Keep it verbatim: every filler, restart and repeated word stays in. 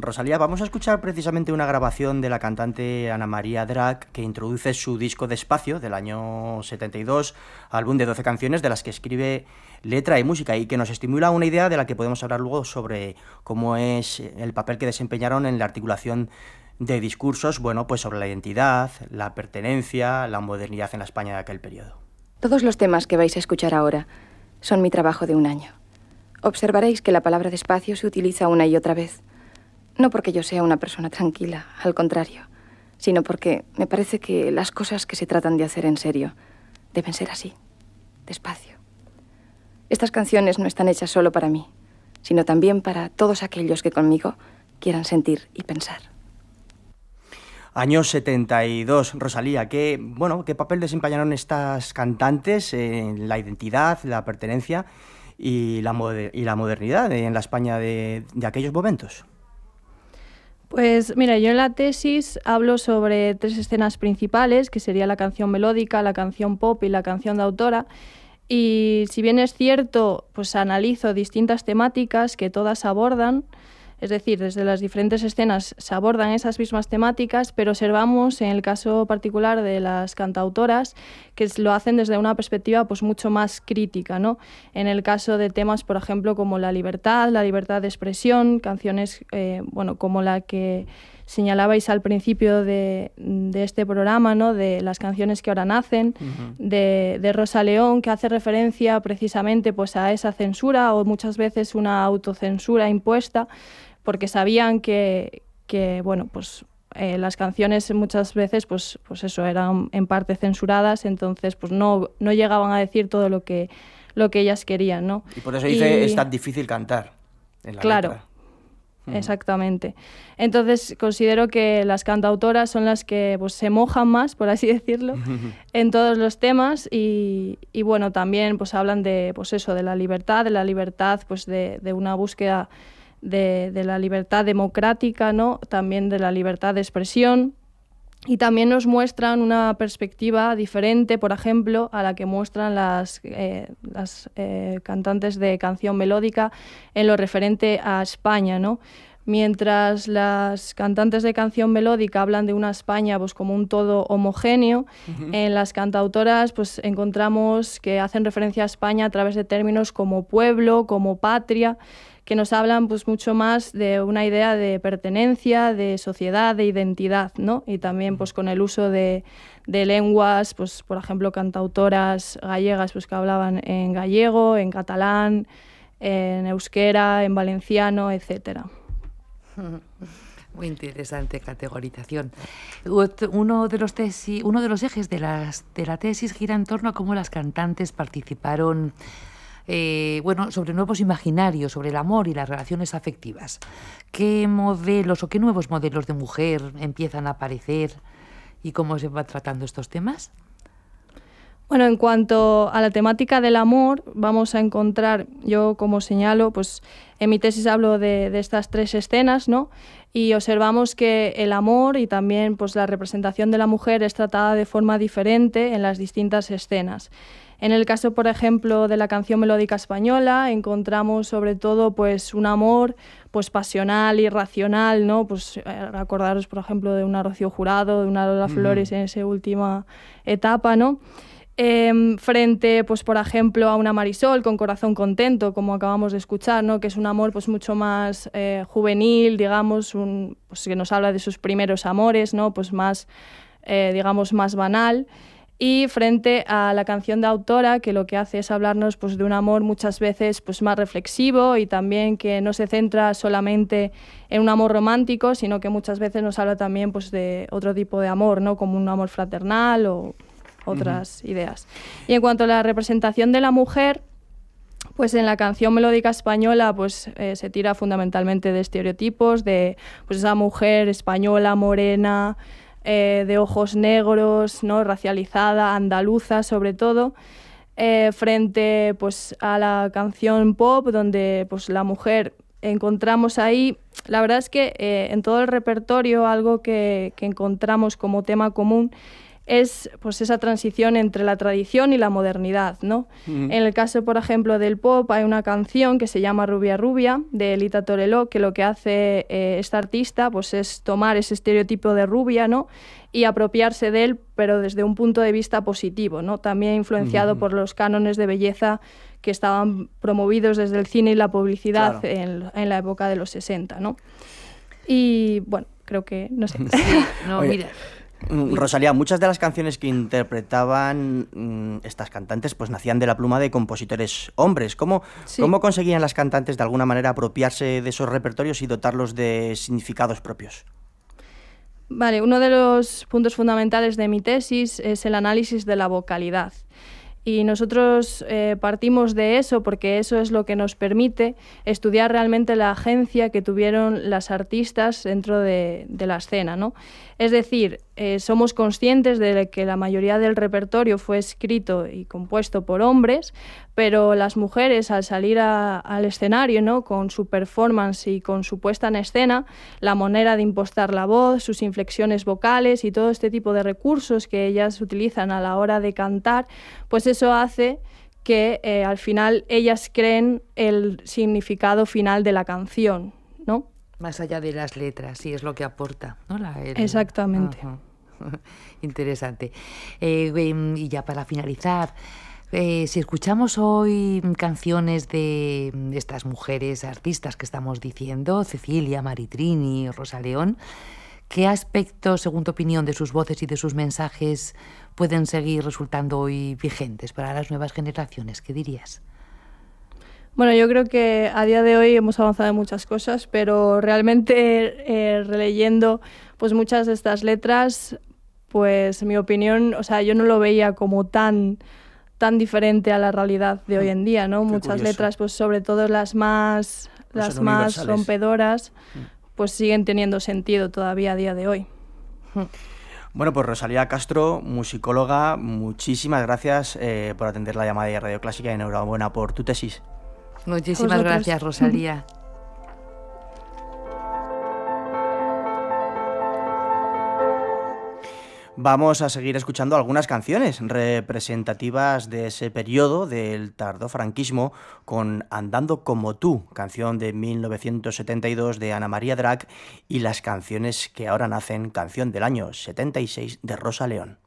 Rosalía, vamos a escuchar precisamente una grabación de la cantante Ana María Drac, que introduce su disco Despacio, del año setenta y dos, álbum de doce canciones de las que escribe letra y música, y que nos estimula una idea de la que podemos hablar luego sobre cómo es el papel que desempeñaron en la articulación de discursos, bueno, pues sobre la identidad, la pertenencia, la modernidad en la España de aquel periodo. Todos los temas que vais a escuchar ahora son mi trabajo de un año. Observaréis que la palabra despacio se utiliza una y otra vez. No porque yo sea una persona tranquila, al contrario, sino porque me parece que las cosas que se tratan de hacer en serio deben ser así, despacio. Estas canciones no están hechas solo para mí, sino también para todos aquellos que conmigo quieran sentir y pensar. Año setenta y dos, Rosalía, ¿qué, bueno, ¿qué papel desempeñaron estas cantantes en la identidad, la pertenencia y la, moder- y la modernidad en la España de, de aquellos momentos? Pues mira, yo en la tesis hablo sobre tres escenas principales, que sería la canción melódica, la canción pop y la canción de autora. Y si bien es cierto, pues analizo distintas temáticas que todas abordan, es decir, desde las diferentes escenas se abordan esas mismas temáticas, pero observamos en el caso particular de las cantautoras que lo hacen desde una perspectiva pues mucho más crítica, ¿no? En el caso de temas, por ejemplo, como la libertad, la libertad de expresión, canciones eh, bueno, como la que señalabais al principio de, de este programa, ¿no? De las canciones que ahora nacen, uh-huh. de, de Rosa León, que hace referencia precisamente pues, a esa censura o muchas veces una autocensura impuesta, porque sabían que, que bueno, pues, eh, las canciones muchas veces pues, pues eso, eran en parte censuradas, entonces pues, no, no llegaban a decir todo lo que, lo que ellas querían, ¿no? Y por eso dice, y... es tan difícil cantar en la claro. letra. Exactamente. Entonces considero que las cantautoras son las que pues, se mojan más, por así decirlo, en todos los temas y, y bueno, también pues hablan de pues eso, de la libertad, de la libertad pues de, de una búsqueda de, de la libertad democrática, ¿no? También de la libertad de expresión. Y también nos muestran una perspectiva diferente, por ejemplo, a la que muestran las, eh, las eh, cantantes de canción melódica en lo referente a España, ¿no? Mientras las cantantes de canción melódica hablan de una España pues, como un todo homogéneo, uh-huh. en las cantautoras pues, encontramos que hacen referencia a España a través de términos como pueblo, como patria, que nos hablan pues, mucho más de una idea de pertenencia, de sociedad, de identidad, ¿no? Y también pues, con el uso de, de lenguas, pues, por ejemplo, cantautoras gallegas pues, que hablaban en gallego, en catalán, en euskera, en valenciano, etcétera. Muy interesante categorización. Uno de los, tesis, uno de los ejes de, las, de la tesis gira en torno a cómo las cantantes participaron Eh, bueno, sobre nuevos imaginarios, sobre el amor y las relaciones afectivas. ¿Qué modelos o qué nuevos modelos de mujer empiezan a aparecer y cómo se van tratando estos temas? Bueno, en cuanto a la temática del amor, vamos a encontrar, yo como señalo, pues en mi tesis hablo de, de estas tres escenas, ¿no? Y observamos que el amor y también pues, la representación de la mujer es tratada de forma diferente en las distintas escenas. En el caso, por ejemplo, de la canción melódica española, encontramos sobre todo pues, un amor pues, pasional, irracional, ¿no? Pues, eh, acordaros, por ejemplo, de una Rocío Jurado, de una Lola Flores mm. en esa última etapa, ¿no? Eh, frente, pues, por ejemplo, a una Marisol con Corazón Contento, como acabamos de escuchar, ¿no? Que es un amor pues, mucho más eh, juvenil, digamos, un, pues, que nos habla de sus primeros amores, ¿no? Pues más, eh, digamos, más banal. Y frente a la canción de autora, que lo que hace es hablarnos pues, de un amor muchas veces pues, más reflexivo y también que no se centra solamente en un amor romántico, sino que muchas veces nos habla también pues, de otro tipo de amor, ¿no? Como un amor fraternal o otras uh-huh. ideas. Y en cuanto a la representación de la mujer, pues en la canción melódica española pues, eh, se tira fundamentalmente de estereotipos, de pues, esa mujer española, morena, Eh, de ojos negros, ¿no? Racializada, andaluza sobre todo, eh, frente pues, a la canción pop, donde pues, la mujer encontramos ahí, la verdad es que eh, en todo el repertorio algo que, que encontramos como tema común es pues esa transición entre la tradición y la modernidad, ¿no? Mm. En el caso, por ejemplo, del pop, hay una canción que se llama Rubia Rubia, de Lita Toreló, que lo que hace eh, esta artista pues es tomar ese estereotipo de rubia, ¿no?, y apropiarse de él, pero desde un punto de vista positivo, ¿no?, también influenciado mm. por los cánones de belleza que estaban promovidos desde el cine y la publicidad, claro, en, en la época de los sesenta, ¿no? Y, bueno, creo que, no sé. Sí, no, mira... Rosalía, muchas de las canciones que interpretaban mmm, estas cantantes pues nacían de la pluma de compositores hombres. ¿Cómo, sí. ¿Cómo conseguían las cantantes de alguna manera apropiarse de esos repertorios y dotarlos de significados propios? Vale, uno de los puntos fundamentales de mi tesis es el análisis de la vocalidad. Y nosotros eh, partimos de eso porque eso es lo que nos permite estudiar realmente la agencia que tuvieron las artistas dentro de, de la escena, ¿no? Es decir, eh, somos conscientes de que la mayoría del repertorio fue escrito y compuesto por hombres, pero las mujeres al salir a, al escenario, ¿no?, con su performance y con su puesta en escena, la manera de impostar la voz, sus inflexiones vocales y todo este tipo de recursos que ellas utilizan a la hora de cantar, pues eso hace que eh, al final ellas creen el significado final de la canción, ¿no? Más allá de las letras, sí, es lo que aporta, ¿no? La, el... Exactamente. Ajá. Interesante. Eh, y ya para finalizar, eh, si escuchamos hoy canciones de estas mujeres artistas que estamos diciendo, Cecilia, Maritrini, Rosa León, ¿qué aspectos, según tu opinión, de sus voces y de sus mensajes pueden seguir resultando hoy vigentes para las nuevas generaciones? ¿Qué dirías? Bueno, yo creo que a día de hoy hemos avanzado en muchas cosas, pero realmente eh, releyendo pues muchas de estas letras, pues mi opinión, o sea, yo no lo veía como tan, tan diferente a la realidad de hoy en día, ¿no? Qué muchas curioso. Letras, pues sobre todo las más, pues las más rompedoras, pues siguen teniendo sentido todavía a día de hoy. Bueno, pues Rosalía Castro, musicóloga, muchísimas gracias eh, por atender la llamada de Radio Clásica y enhorabuena por tu tesis. Muchísimas ¿Vosotros? Gracias, Rosalía. Vamos a seguir escuchando algunas canciones representativas de ese periodo del tardofranquismo con Andando como tú, canción de mil novecientos setenta y dos de Ana María Drac, y las canciones que ahora nacen, canción del año setenta y seis de Rosa León.